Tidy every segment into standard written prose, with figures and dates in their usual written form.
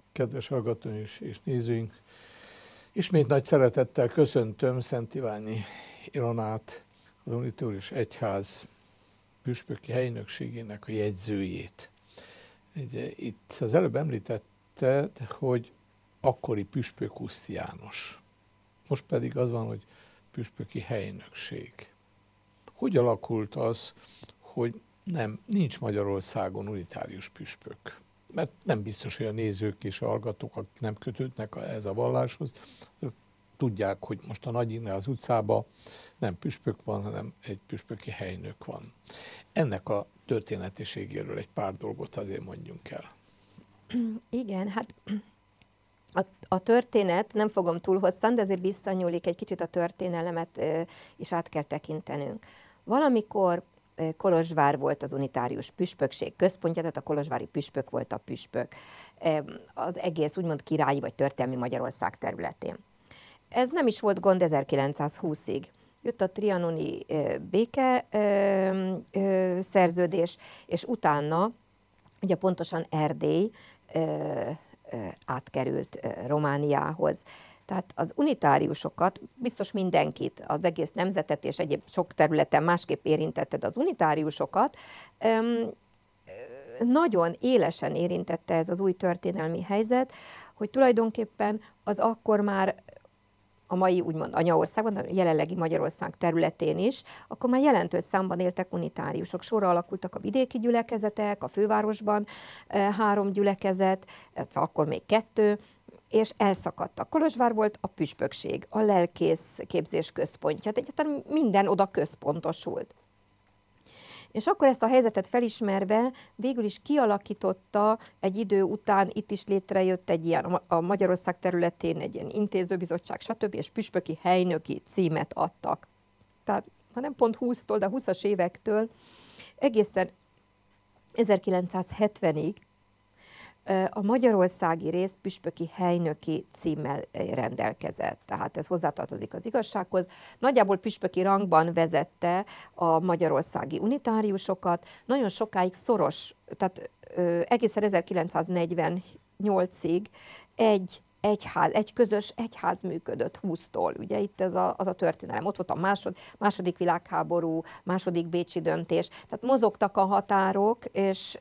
Kedves hallgatóink és nézőink! Ismét nagy szeretettel köszöntöm Szent Iványi Ilonát, az Unitórius Egyház püspöki helynökségének a jegyzőjét. Ugye, itt az előbb említetted, hogy akkori püspök Uszt János. Most pedig az van, hogy püspöki helynökség. Hogy alakult az, hogy nincs Magyarországon unitárius püspök? Mert nem biztos, hogy a nézők és a hallgatók, akik nem kötődnek ehhez a valláshoz, tudják, hogy most a Nagyine az utcában nem püspök van, hanem egy püspöki helynök van. Ennek a történetiségéről egy pár dolgot azért mondjunk el. Igen, hát a történet, nem fogom túl hosszan, de azért visszanyúlik egy kicsit a történelemet, is át kell tekintenünk. Valamikor Kolozsvár volt az unitárius püspökség központja, tehát a kolozsvári püspök volt a püspök az egész úgymond királyi vagy történelmi Magyarország területén. Ez nem is volt gond 1920-ig. Jött a trianoni béke szerződés, és utána, ugye pontosan Erdély átkerült Romániához. Tehát az unitáriusokat, biztos mindenkit, az egész nemzetet és egyéb sok területen másképp érintetted az unitáriusokat, nagyon élesen érintette ez az új történelmi helyzet, hogy tulajdonképpen az akkor már a mai úgymond anyaországban, a jelenlegi Magyarország területén is, akkor már jelentős számban éltek unitáriusok. Sorra alakultak a vidéki gyülekezetek, a fővárosban 3 gyülekezet, akkor még 2, és elszakadtak. Kolozsvár volt a püspökség, a lelkész képzés központja, tehát minden oda központosult. És akkor ezt a helyzetet felismerve végül is kialakította egy idő után, itt is létrejött egy ilyen, a Magyarország területén egy ilyen intézőbizottság, stb. És püspöki helynöki címet adtak. Tehát, ha nem pont 20-tól, de 20-as évektől egészen 1970-ig a magyarországi rész püspöki helynöki címmel rendelkezett. Tehát ez hozzátartozik az igazsághoz. Nagyjából püspöki rangban vezette a magyarországi unitáriusokat. Nagyon sokáig szoros, tehát egészen 1948-ig egy közös egyház működött 20-tól. Ugye itt az a történelem. Ott volt a második világháború, második bécsi döntés. Tehát mozogtak a határok, és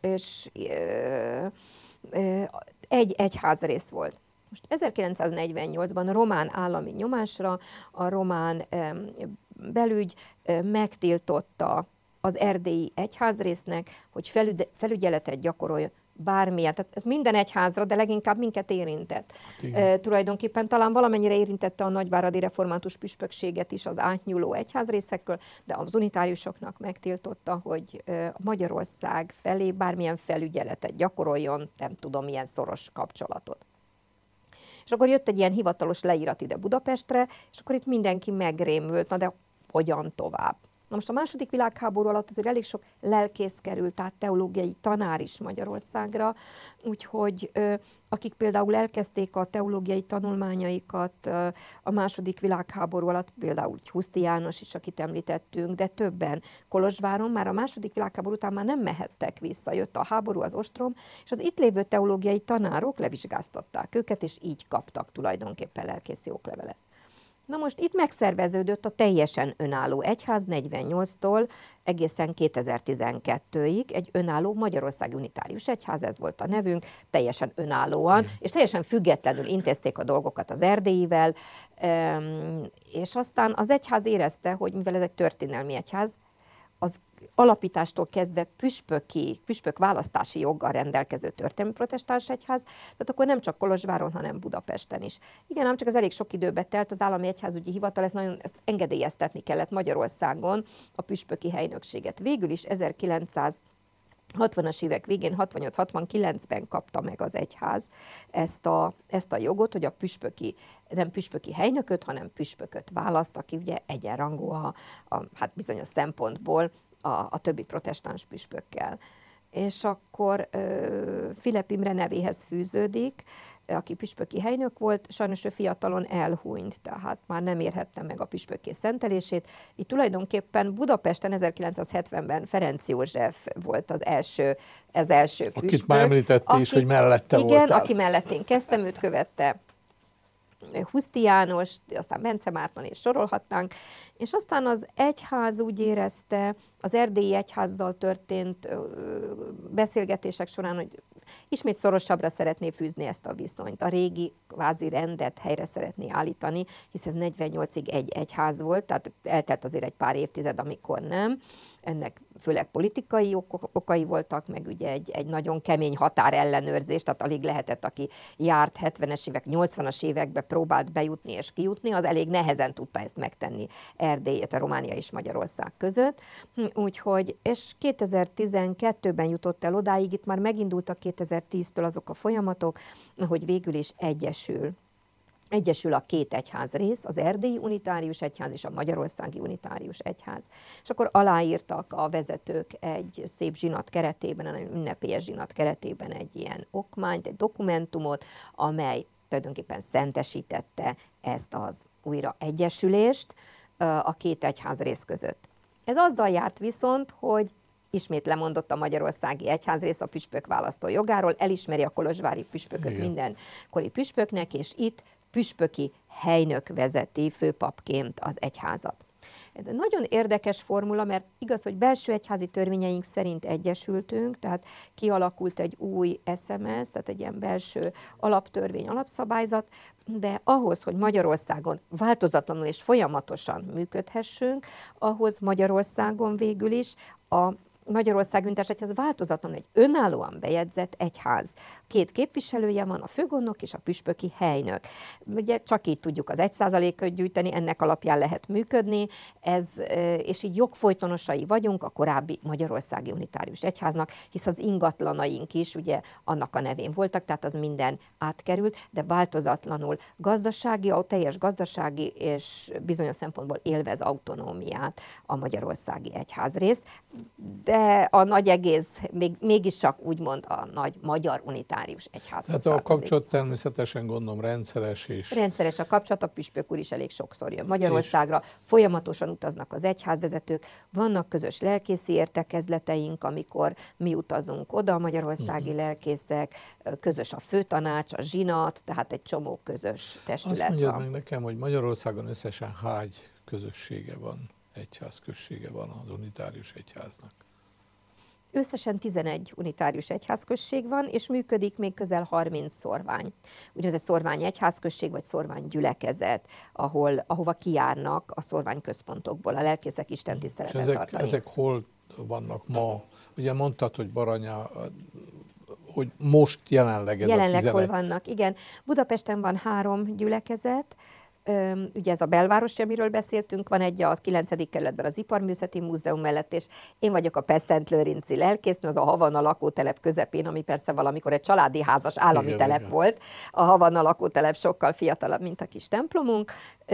egy egyházrész volt. Most 1948-ban román állami nyomásra a román belügy megtiltotta az erdélyi egyházrésznek, hogy felügyeletet gyakoroljon bármilyen. Tehát ez minden egyházra, de leginkább minket érintett. Tulajdonképpen talán valamennyire érintette a nagyváradi református püspökséget is az átnyúló egyházrészekről, de az unitáriusoknak megtiltotta, hogy Magyarország felé bármilyen felügyeletet gyakoroljon, nem tudom, milyen szoros kapcsolatot. És akkor jött egy ilyen hivatalos leírat ide Budapestre, és akkor itt mindenki megrémült, na de hogyan tovább? Na most a második világháború alatt azért elég sok lelkész került, tehát teológiai tanár is Magyarországra, úgyhogy akik például elkezdték a teológiai tanulmányaikat a második világháború alatt, például Huszti János is, akit említettünk, de többen Kolozsváron már a második világháború után már nem mehettek vissza, jött a háború, az ostrom, és az itt lévő teológiai tanárok levizsgáztatták őket, és így kaptak tulajdonképpen lelkészi oklevelet. Na most itt megszerveződött a teljesen önálló egyház 48-tól egészen 2012-ig, egy önálló Magyarországi Unitárius Egyház, ez volt a nevünk, teljesen önállóan, és teljesen függetlenül intézték a dolgokat az erdélyivel, és aztán az egyház érezte, hogy mivel ez egy történelmi egyház, az alapítástól kezdve püspök választási joggal rendelkező történelmi protestáns egyház, tehát akkor nem csak Kolozsváron, hanem Budapesten is. Igen, ám csak ez elég sok időbe telt, az Állami Egyházügyi Hivatal ezt engedélyeztetni kellett Magyarországon, a püspöki helynökséget. Végül is 1960-as évek végén, 68-69-ben kapta meg az egyház ezt a jogot, hogy nem püspöki helynököt, hanem püspököt választ, aki ugye egyenrangú hát bizonyos szempontból a többi protestáns püspökkel. és akkor Filep Imre nevéhez fűződik, aki püspöki helynök volt, sajnos ő fiatalon elhunyt, tehát már nem érhette meg a püspökké szentelését. Itt tulajdonképpen Budapesten 1970-ben Ferenc József volt az első püspök. Akit már említette is, hogy mellette voltál. Igen, aki mellett én kezdtem, őt követte Huszti János, aztán Bence Márton, és sorolhatnánk, és aztán az egyház úgy érezte, az erdélyi egyházzal történt beszélgetések során, hogy ismét szorosabbra szeretné fűzni ezt a viszonyt. A régi kvázi rendet helyre szeretné állítani, hisz ez 48-ig egy egyház volt, tehát eltelt azért egy pár évtized, amikor nem. Ennek főleg politikai okai voltak, meg ugye egy nagyon kemény határellenőrzés, tehát alig lehetett, aki járt 70-es évek, 80-as évekbe próbált bejutni és kijutni, az elég nehezen tudta ezt megtenni Erdélyt, a Románia és Magyarország között. Úgyhogy, és 2012-ben jutott el odáig, itt már megindultak 2010-től azok a folyamatok, hogy végül is egyesül a két egyház rész, az erdélyi unitárius egyház és a magyarországi unitárius egyház. És akkor aláírtak a vezetők egy szép zsinat keretében, egy ünnepélyes zsinat keretében egy ilyen okmányt, egy dokumentumot, amely tulajdonképpen szentesítette ezt az újraegyesülést a két egyház rész között. Ez azzal járt viszont, hogy ismét lemondott a magyarországi egyházrész a püspök választó jogáról, elismeri a kolozsvári püspököt Igen. mindenkori püspöknek, és itt püspöki helynök vezeti főpapként az egyházat. Ez egy nagyon érdekes formula, mert igaz, hogy belső egyházi törvényeink szerint egyesültünk, tehát kialakult egy új SMS, tehát egy ilyen belső alaptörvény, alapszabályzat, de ahhoz, hogy Magyarországon változatlanul és folyamatosan működhessünk, ahhoz Magyarországon végül is a Magyarország Unitárius Egyház változatlanul egy önállóan bejegyzett egyház. Két képviselője van, a főgondnok és a püspöki helynök. Ugye csak így tudjuk az 1%-ot gyűjteni, ennek alapján lehet működni, és így jogfolytonosai vagyunk a korábbi Magyarországi Unitárius Egyháznak, hisz az ingatlanaink is ugye annak a nevén voltak, tehát az minden átkerült, de változatlanul teljes gazdasági és bizonyos szempontból élvez autonómiát a Magyarországi Egyházrész, de a nagy egész mégiscsak úgymond a nagy magyar unitárius egyházhoz Tehát a tartozik. kapcsolat természetesen gondolom rendszeres és... Rendszeres a kapcsolat, a püspök úr is elég sokszor jön Magyarországra, folyamatosan utaznak az egyházvezetők, vannak közös lelkészi értekezleteink, amikor mi utazunk oda, a magyarországi lelkészek, közös a főtanács, a zsinat, tehát egy csomó közös testület. Azt mondjad meg nekem, hogy Magyarországon összesen hány közössége van, egyházközsége van az unitárius egyháznak? Összesen 11 unitárius egyházközség van, és működik még közel 30 szorvány. Úgynevezett szorvány egyházközség, vagy szorvány gyülekezet, ahova kijárnak a szorványközpontokból a lelkészek istentiszteletet tartani. Ezek hol vannak ma? Ugye mondtad, hogy Baranya, hogy most jelenleg ez jelenleg a 11. hol vannak, igen. Budapesten van 3 gyülekezet, ugye ez a belvárosi, amiről beszéltünk, van egy a 9. kerületben az Iparművészeti Múzeum mellett, és én vagyok a Pessentlőrinci lelkésznő, az a Havanna lakótelep közepén, ami persze valamikor egy családi házas állami telep volt. A Havanna lakótelep sokkal fiatalabb, mint a kis templomunk.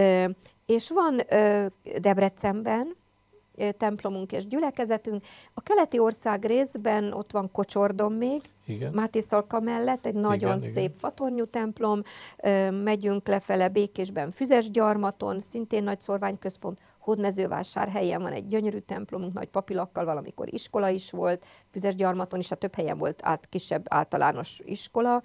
És van Debrecenben templomunk és gyülekezetünk. A keleti ország részben ott van Kocsordon még, Máté Szalka mellett, egy nagyon szép fatornyú templom, megyünk lefele Békésben Füzesgyarmaton, szintén nagy szorványközpont, Hódmezővásárhelyen van egy gyönyörű templomunk, nagy papilakkal, valamikor iskola is volt, Füzesgyarmaton is, a több helyen volt kisebb általános iskola.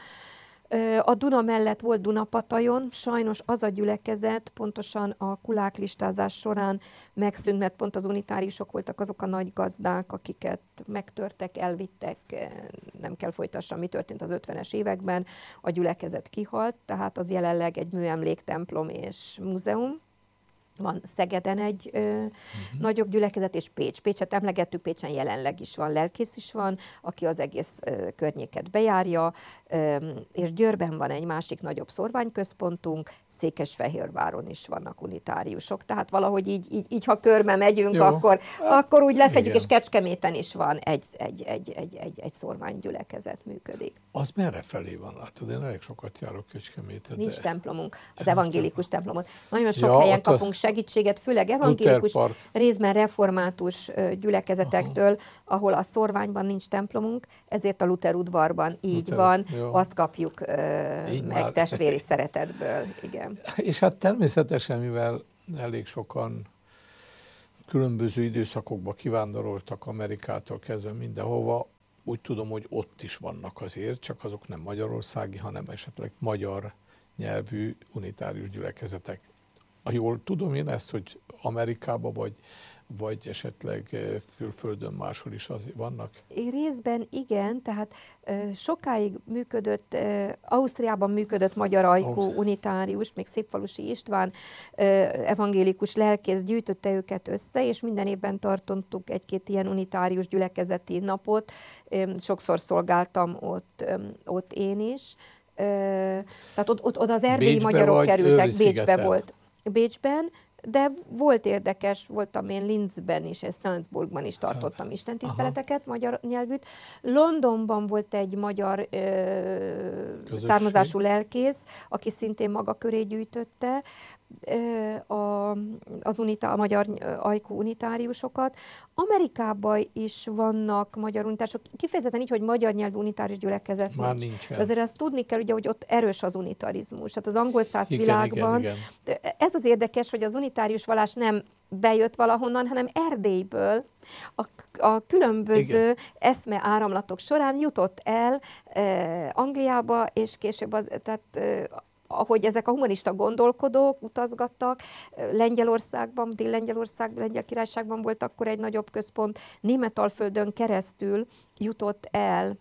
A Duna mellett volt Dunapatajon, sajnos az a gyülekezet pontosan a kulák listázás során megszűnt, mert pont az unitáriusok voltak azok a nagy gazdák, akiket megtörtek, elvittek, nem kell folytassam, mi történt az 50-es években, a gyülekezet kihalt, tehát az jelenleg egy műemléktemplom és múzeum. Van Szegeden egy nagyobb gyülekezet, és Pécset emlegettük, Pécsen jelenleg is van, lelkész is van, aki az egész környéket bejárja, és Győrben van egy másik nagyobb szorványközpontunk, Székesfehérváron is vannak unitáriusok, tehát valahogy így ha körbe megyünk, akkor úgy lefedjük, és Kecskeméten is van egy szorványgyülekezet működik. Az merre felé van, látod? Én elég sokat járok Kecskeméten. Nincs templomunk, az evangélikus templomot. Nagyon sok helyen kapunk segítséget, főleg evangélikus, Luther Park. részben református gyülekezetektől, ahol a Szorványban nincs templomunk, ezért a Luther udvarban így van, jó. azt kapjuk Így meg már. testvéri szeretetből. Igen. És hát természetesen, mivel elég sokan különböző időszakokba kivándoroltak Amerikától kezdve mindenhova, úgy tudom, hogy ott is vannak azért, csak azok nem magyarországi, hanem esetleg magyar nyelvű unitárius gyülekezetek. Jól tudom én ezt, hogy Amerikában vagy esetleg külföldön máshol is azért vannak? Részben igen, tehát sokáig működött, Ausztriában működött magyar ajkú unitárius, még Szépfalusi István evangélikus lelkész gyűjtötte őket össze, és minden évben tartottuk egy-két ilyen unitárius gyülekezeti napot. Sokszor szolgáltam ott én is. Tehát ott az erdélyi Bécsbe magyarok kerültek, Bécsbe volt. Bécsben, de volt érdekes, voltam én Linzben is, és Salzburgban is tartottam istentiszteleteket, magyar nyelvűt. Londonban volt egy magyar származású lelkész, aki szintén maga köré gyűjtötte a magyar ajkú unitáriusokat. Amerikában is vannak magyar unitáriusok, kifejezetten így, hogy magyar nyelvű unitárius gyülekezet már nincs. nincsen. De azért azt tudni kell, ugye, hogy ott erős az unitarizmus. Tehát az angol száz világban. Igen. Ez az érdekes, hogy az unitárius vallás nem bejött valahonnan, hanem Erdélyből a különböző eszme áramlatok során jutott el Angliába, és később ahogy ezek a humanista gondolkodók utazgattak, Lengyelországban, Lengyel Királyságban volt akkor egy nagyobb központ, Németalföldön keresztül jutott el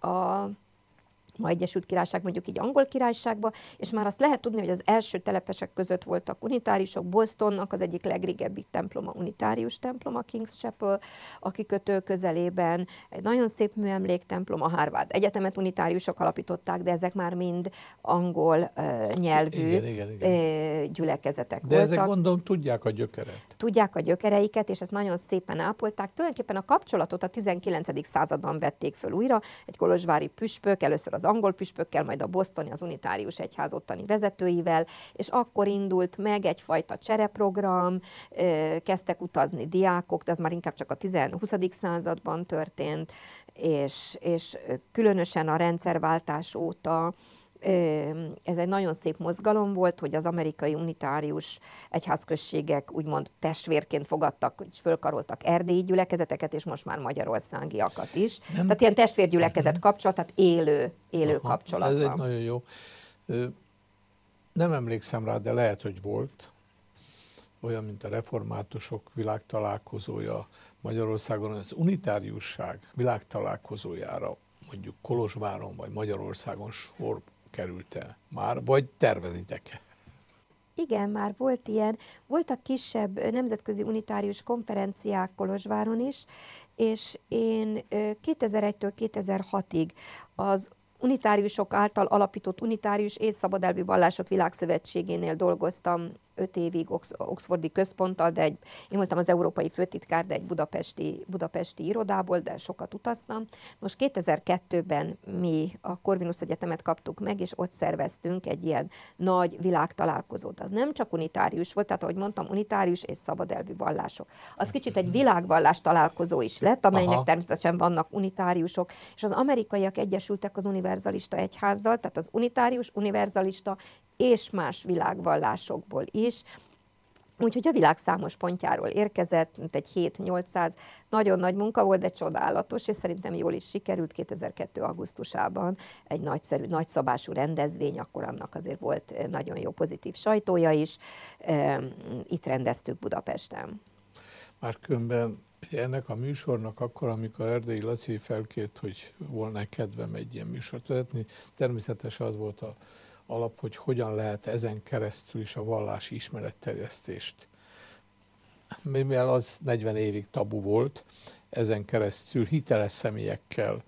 ma Egyesült Királyság, mondjuk így Angol Királyságba, és már azt lehet tudni, hogy az első telepesek között voltak unitáriusok. Bostonnak az egyik legrégebbi temploma, unitárius templom, a King's Chapel, a kikötő közelében, egy nagyon szép műemléktemplom, a Harvard Egyetemet unitáriusok alapították, de ezek már mind angol nyelvű gyülekezetek de voltak. ezek gondolom tudják a gyökeret. Tudják a gyökereiket, és ezt nagyon szépen ápolták. Tulajdonképpen a kapcsolatot a 19. században vették föl újra, egy kolozsvári püspök, először az angol püspökkel, majd a bostoni, az unitárius egyház ottani vezetőivel, és akkor indult meg egyfajta csereprogram, kezdtek utazni diákok, de ez már inkább csak a 20. században történt, és különösen a rendszerváltás óta ez egy nagyon szép mozgalom volt, hogy az amerikai unitárius egyházközségek úgymond testvérként fogadtak, és fölkaroltak erdélyi gyülekezeteket, és most már magyarországiakat is. Tehát ilyen testvérgyülekezet kapcsolat, tehát élő kapcsolat ez van. egy nagyon jó. Nem emlékszem rá, de lehet, hogy volt olyan, mint a reformátusok világtalálkozója Magyarországon, az unitáriusság világtalálkozójára mondjuk Kolozsváron vagy Magyarországon sor került-e már, vagy tervezitek-e? Igen, már volt ilyen. Voltak kisebb nemzetközi unitárius konferenciák Kolozsváron is, és én 2001-től 2006-ig az unitáriusok által alapított Unitárius és Szabadelvű Vallások Világszövetségénél dolgoztam 5 évig oxfordi központtal, de én voltam az európai főtitkár, de egy budapesti irodából, de sokat utaztam. Most 2002-ben mi a Corvinus Egyetemet kaptuk meg, és ott szerveztünk egy ilyen nagy világtalálkozót. Az nem csak unitárius volt, tehát ahogy mondtam, unitárius és szabadelvű vallások. Az kicsit egy világvallás találkozó is lett, amelynek természetesen vannak unitáriusok, és az amerikaiak egyesültek az univerzalista egyházzal, tehát az unitárius, univerzalista és más világvallásokból is. Úgyhogy a világ számos pontjáról érkezett, mint egy 7-800. Nagyon nagy munka volt, de csodálatos, és szerintem jól is sikerült 2002. augusztusában egy nagyszerű, nagyszabású rendezvény, akkor annak azért volt nagyon jó pozitív sajtója is. Itt rendeztük Budapesten. Máskülönben ennek a műsornak akkor, amikor Erdélyi Laci felkért, hogy volna kedvem egy ilyen műsort vezetni, természetesen az volt a alap, hogy hogyan lehet ezen keresztül is a vallási ismeretterjesztést. Mivel az 40 évig tabu volt, ezen keresztül hiteles személyekkel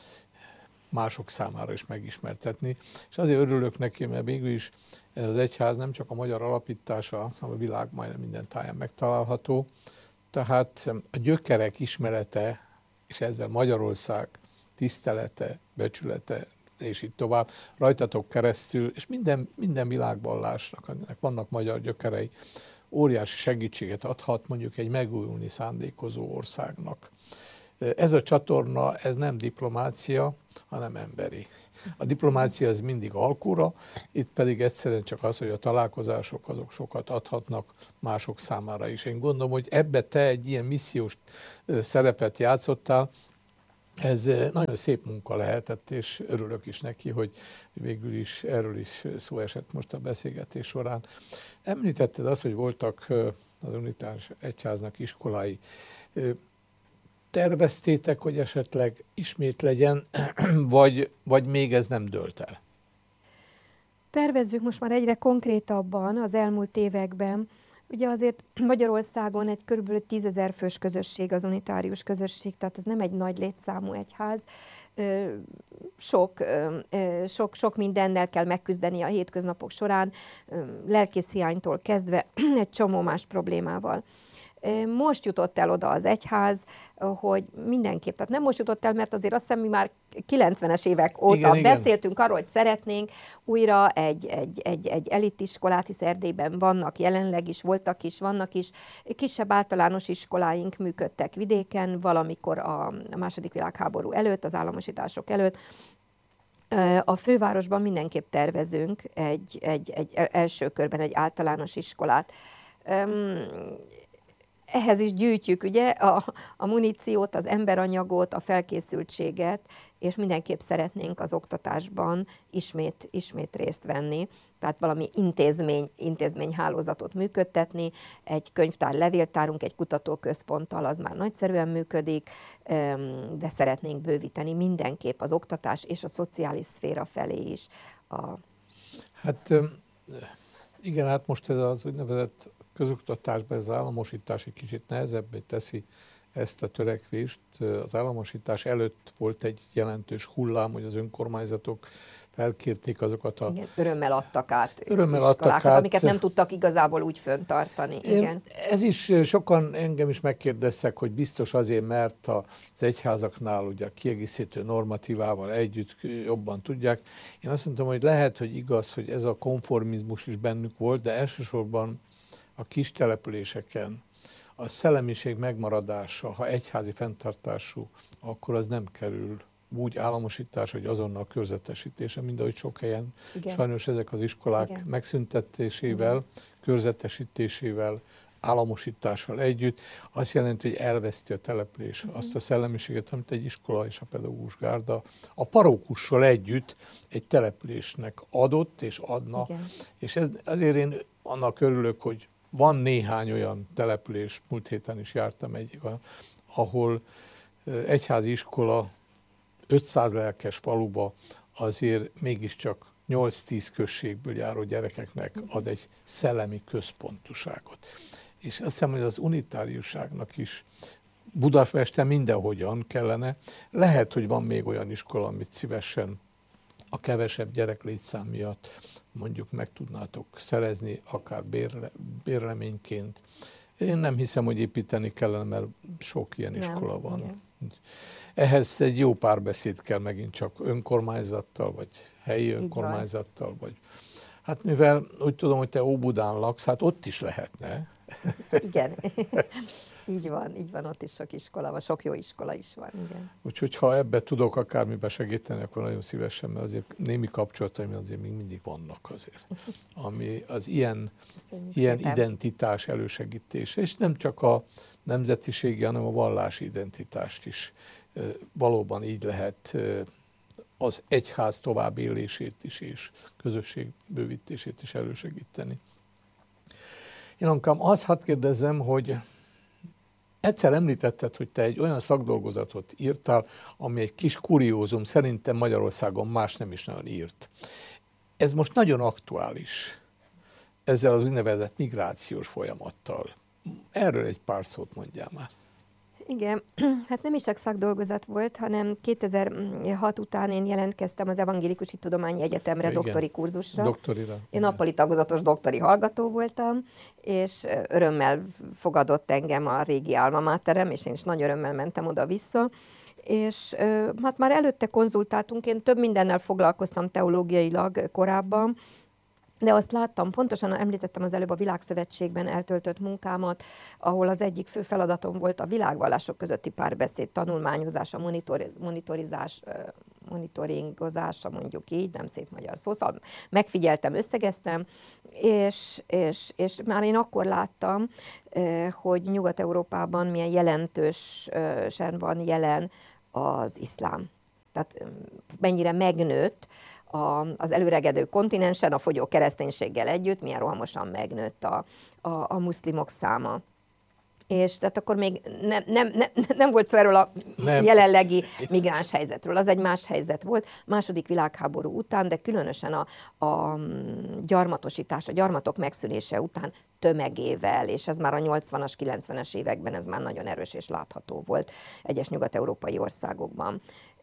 mások számára is megismertetni. És azért örülök neki, mert végül is ez az egyház nem csak a magyar alapítása, hanem a világ majdnem minden táján megtalálható. Tehát a gyökerek ismerete, és ezzel Magyarország tisztelete, becsülete, és így tovább, rajtatok keresztül, és minden világvallásnak vannak magyar gyökerei, óriási segítséget adhat mondjuk egy megújulni szándékozó országnak. Ez a csatorna, ez nem diplomácia, hanem emberi. A diplomácia az mindig alkúra, itt pedig egyszerűen csak az, hogy a találkozások azok sokat adhatnak mások számára is. Én gondolom, hogy ebbe te egy ilyen missziós szerepet játszottál, ez nagyon szép munka lehetett, és örülök is neki, hogy végül is erről is szó esett most a beszélgetés során. Említetted azt, hogy voltak az Unitárius Egyháznak iskolái. Terveztétek, hogy esetleg ismét legyen, vagy még ez nem dőlt el? Tervezzük most már egyre konkrétabban az elmúlt években. Ugye azért Magyarországon egy kb. 10 000 fős közösség az unitárius közösség, tehát ez nem egy nagy létszámú egyház. Sok mindennel kell megküzdeni a hétköznapok során, lelkészhiánytól kezdve egy csomó más problémával. Most jutott el oda az egyház, hogy mindenképp, tehát nem most jutott el, mert azért azt hiszem, mi már 90-es évek óta beszéltünk arról, hogy szeretnénk újra egy elitiskolát, hisz Erdélyben vannak jelenleg is, voltak is, vannak is. Kisebb általános iskoláink működtek vidéken, valamikor a II. Világháború előtt, az államosítások előtt. A fővárosban mindenképp tervezünk egy első körben egy általános iskolát. Ehhez is gyűjtjük ugye a muníciót, az emberanyagot, a felkészültséget, és mindenképp szeretnénk az oktatásban ismét részt venni. Tehát valami intézményhálózatot működtetni, egy könyvtár, levéltárunk, egy kutatóközponttal, az már nagyszerűen működik, de szeretnénk bővíteni mindenképp az oktatás és a szociális szféra felé is. Hát igen, hát most ez az úgynevezett közoktatásban ez az államosítás egy kicsit nehezebbé teszi ezt a törekvést. Az államosítás előtt volt egy jelentős hullám, hogy az önkormányzatok felkérték azokat a... Igen, örömmel adtak át iskolákat, amiket nem tudtak igazából úgy föntartani. Igen. Ez is sokan engem is megkérdeztek, hogy biztos azért, mert az egyházaknál ugye a kiegészítő normatívával együtt jobban tudják. Én azt mondtam, hogy lehet, hogy igaz, hogy ez a konformizmus is bennük volt, de elsősorban a kis településeken a szellemiség megmaradása, ha egyházi fenntartású, akkor az nem kerül úgy államosítás, hogy azonnal körzetesítése, mind ahogy sok helyen. Igen. Sajnos ezek az iskolák igen. megszüntetésével, igen. körzetesítésével, államosítással együtt azt jelenti, hogy elveszti a település azt a szellemiséget, amit egy iskola és a pedagógus gárda a parókussal együtt egy településnek adott és adna. Igen. És azért én annak örülök, hogy van néhány olyan település, múlt héten is jártam egyik, ahol egyházi iskola 500 lelkes faluba azért mégiscsak 8-10 községből járó gyerekeknek ad egy szellemi központuságot. És azt hiszem, hogy az unitáriusságnak is Budapesten mindenhogyan kellene. Lehet, hogy van még olyan iskola, amit szívesen a kevesebb gyereklétszám miatt mondjuk meg tudnátok szerezni, akár bérleményként. Én nem hiszem, hogy építeni kellene, mert sok ilyen iskola van. Igen. Ehhez egy jó párbeszéd kell megint csak önkormányzattal, vagy helyi önkormányzattal, vagy... Hát mivel úgy tudom, hogy te Óbudán laksz, hát ott is lehetne. Igen. Így van, ott is sok iskola van, sok jó iskola is van, igen. Úgyhogy ha ebbe tudok akármiben segíteni, akkor nagyon szívesen, mert azért némi kapcsolataim azért még mindig vannak azért, ami az ilyen identitás elősegítése, és nem csak a nemzetiségi, hanem a vallási identitást is valóban így lehet az egyház továbbélését is, és közösség bővítését is elősegíteni. Ilankám, azt hadd kérdezzem, hogy egyszer említetted, hogy te egy olyan szakdolgozatot írtál, ami egy kis kuriózum, szerintem Magyarországon más nem is nagyon írt. Ez most nagyon aktuális, ezzel az úgynevezett migrációs folyamattal. Erről egy pár szót mondjál már. Igen, hát nem is csak szakdolgozat volt, hanem 2006 után én jelentkeztem az Evangélikus Hittudományi Egyetemre doktori kurzusra. Doktorira. Én nappali tagozatos doktori hallgató voltam, és örömmel fogadott engem a régi alma materem, és én is nagy örömmel mentem oda-vissza. És hát már előtte konzultáltunk, én több mindennel foglalkoztam teológiailag korábban, De azt láttam, pontosan említettem az előbb a Világszövetségben eltöltött munkámat, ahol az egyik fő feladatom volt a világvallások közötti párbeszéd tanulmányozása, monitoringozása, mondjuk így, nem szép magyar szó, szóval megfigyeltem, összegeztem, és már én akkor láttam, hogy Nyugat-Európában milyen jelentősen van jelen az iszlám. Tehát mennyire megnőtt az előregedő kontinensen, a fogyó kereszténységgel együtt, milyen rohamosan megnőtt a muszlimok száma. És tehát akkor még nem volt szó erről a jelenlegi migráns helyzetről, az egy más helyzet volt. Második világháború után, de különösen a gyarmatosítás, a gyarmatok megszűnése után tömegével, és ez már a 80-as, 90-es években ez már nagyon erős és látható volt egyes nyugat-európai országokban.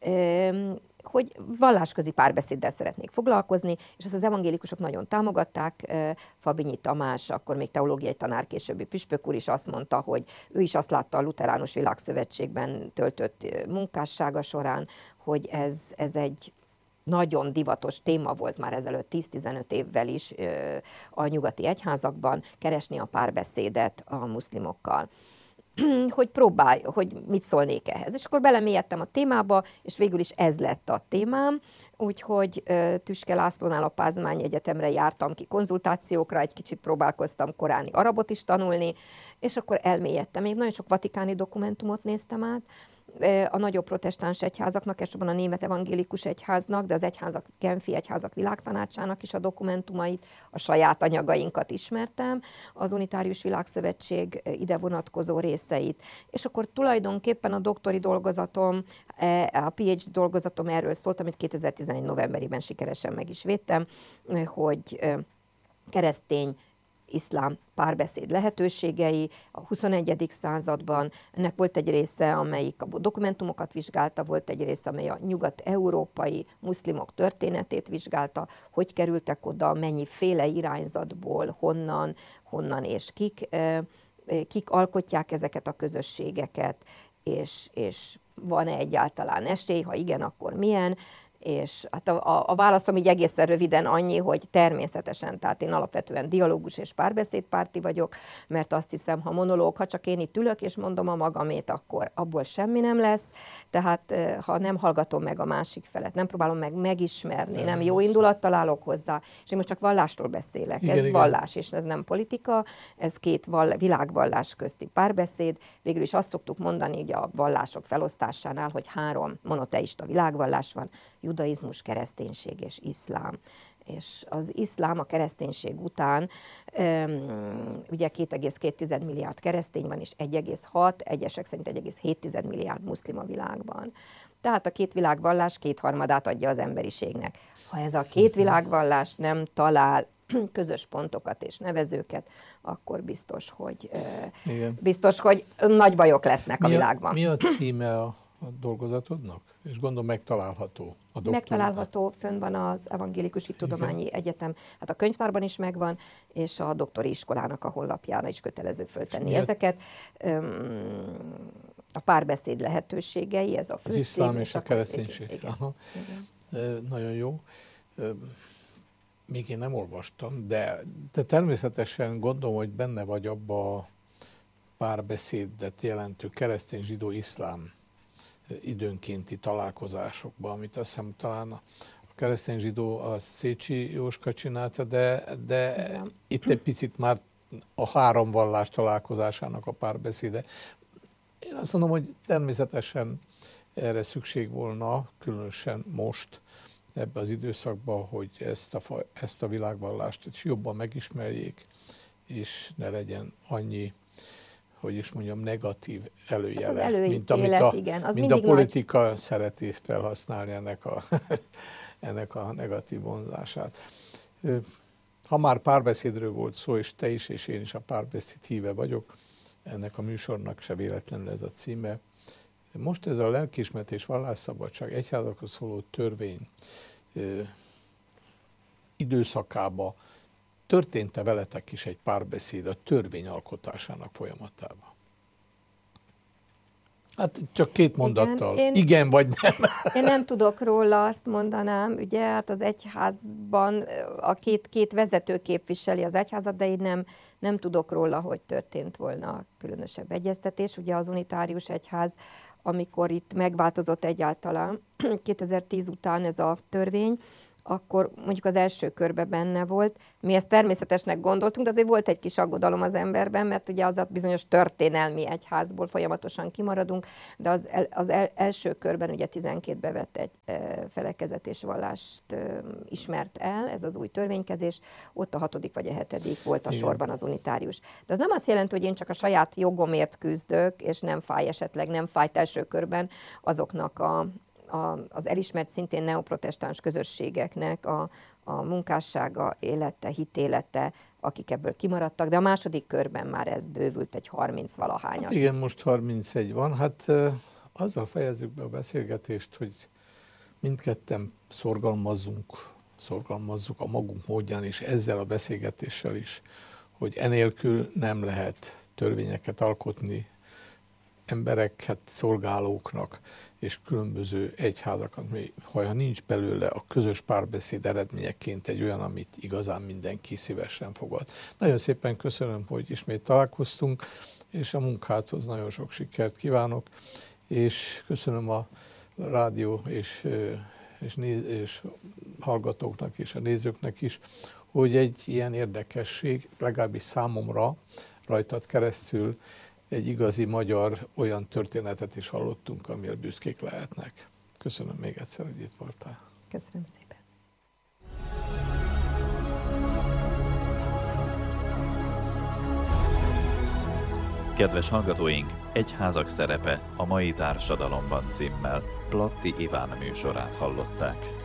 Hogy vallásközi párbeszéddel szeretnék foglalkozni, és ezt az evangélikusok nagyon támogatták. Fabinyi Tamás, akkor még teológiai tanár, későbbi püspök úr is azt mondta, hogy ő is azt látta a Lutheránus Világszövetségben töltött munkássága során, hogy ez egy nagyon divatos téma volt már ezelőtt 10-15 évvel is a nyugati egyházakban, keresni a párbeszédet a muszlimokkal. Hogy próbálj, hogy mit szólnék ehhez. És akkor belemélyedtem a témába, és végül is ez lett a témám, úgyhogy Tüske Lászlónál a Pázmány Egyetemre jártam ki konzultációkra, egy kicsit próbálkoztam koráni arabot is tanulni, és akkor elmélyedtem. Még nagyon sok vatikáni dokumentumot néztem át, a nagyobb protestáns egyházaknak, elsősorban a német evangélikus egyháznak, de az egyházak, Genfi egyházak világtanácsának is a dokumentumait, a saját anyagainkat ismertem, az Unitárius Világszövetség ide vonatkozó részeit. És akkor tulajdonképpen a doktori dolgozatom, a PhD dolgozatom erről szólt, amit 2011 novemberében sikeresen meg is védtem, hogy keresztény iszlám párbeszéd lehetőségei a 21. században. Ennek volt egy része, amelyik a dokumentumokat vizsgálta, volt egy része, amely a nyugat-európai muszlimok történetét vizsgálta, hogy kerültek oda, mennyiféle irányzatból, honnan és kik alkotják ezeket a közösségeket, és van-e egyáltalán esély, ha igen, akkor milyen. És hát a válaszom így egészen röviden annyi, hogy természetesen, tehát én alapvetően dialógus és párbeszédpárti vagyok, mert azt hiszem, ha csak én itt ülök és mondom a magamét, akkor abból semmi nem lesz. Tehát ha nem hallgatom meg a másik felet, nem próbálom meg megismerni, nem jó indulattal állok hozzá, és én most csak vallásról beszélek, igen, ez igen. Vallás, és ez nem politika, ez két világvallás közti párbeszéd. Végül is azt szoktuk mondani ugye a vallások felosztásánál, hogy 3 monoteista világvallás van, judaizmus, kereszténység és iszlám. És az iszlám a kereszténység után, ugye 2,2 milliárd keresztény van, és 1,6, egyesek szerint 1,7 milliárd muszlim a világban. Tehát a két világvallás 2/3 adja az emberiségnek. Ha ez a két világvallás nem talál közös pontokat és nevezőket, akkor biztos, hogy nagy bajok lesznek a világban. Mi a címe a dolgozatodnak? És gondolom megtalálható a doktorban. Megtalálható, fönn van az Evangélikus Hittudományi Egyetem, hát a könyvtárban is megvan, és a doktori iskolának a honlapjára is kötelező föltenni ezeket. A párbeszéd lehetőségei, ez a fő az iszlám és a kereszténység. Igen. Nagyon jó. Még én nem olvastam, de természetesen gondolom, hogy benne vagy abba a párbeszédet jelentő keresztény, zsidó, iszlám időnkénti találkozásokban, amit azt hiszem talán a keresztény zsidó a Szécsi Jóska csinálta, de itt egy picit már a 3 vallás találkozásának a párbeszéde. Én azt mondom, hogy természetesen erre szükség volna, különösen most, ebbe az időszakban, hogy ezt a világvallást is jobban megismerjék, és ne legyen annyi, hogy is mondjam, negatív előjele, hát mint a politika szereti felhasználni ennek a negatív vonzását. Ha már párbeszédről volt szó, és te is, és én is a párbeszéd híve vagyok, ennek a műsornak se véletlenül ez a címe. Most ez a lelkiismeret és vallásszabadság egyházakról szóló törvény időszakába történt-e veletek is egy párbeszéd a törvény alkotásának folyamatában? Hát csak két mondattal. Igen, Igen vagy nem. Én nem tudok róla, azt mondanám, ugye, hát az egyházban a két vezető képviseli az egyházat, de én nem tudok róla, hogy történt volna különösebb egyeztetés. Ugye az unitárius egyház, amikor itt megváltozott egyáltalán 2010 után ez a törvény, akkor mondjuk az első körben benne volt. Mi ezt természetesnek gondoltunk, de azért volt egy kis aggodalom az emberben, mert ugye az a bizonyos történelmi egyházból folyamatosan kimaradunk, de az első körben ugye 12 bevett egy felekezet és vallást ismert el, ez az új törvénykezés, ott a 6. vagy a 7. volt a sorban az unitárius. De az nem azt jelenti, hogy én csak a saját jogomért küzdök, és nem fájt első körben azoknak az elismert szintén neoprotestáns közösségeknek a munkássága, élete, hitélete, akik ebből kimaradtak, de a második körben már ez bővült egy 30-valahányas. Hát igen, most 31 van. Hát azzal fejezzük be a beszélgetést, hogy mindketten szorgalmazzuk a magunk módján, és ezzel a beszélgetéssel is, hogy enélkül nem lehet törvényeket alkotni embereket, szolgálóknak és különböző egyházakat, ha nincs belőle a közös párbeszéd eredményeként egy olyan, amit igazán mindenki szívesen fogad. Nagyon szépen köszönöm, hogy ismét találkoztunk, és a munkádhoz nagyon sok sikert kívánok, és köszönöm a rádió és hallgatóknak és a nézőknek is, hogy egy ilyen érdekesség, legalábbis számomra rajtad keresztül egy igazi magyar olyan történetet is hallottunk, amire büszkék lehetnek. Köszönöm még egyszer, hogy itt voltál. Köszönöm szépen. Kedves hallgatóink, Egyházak szerepe a mai társadalomban címmel Platti Iván műsorát hallották.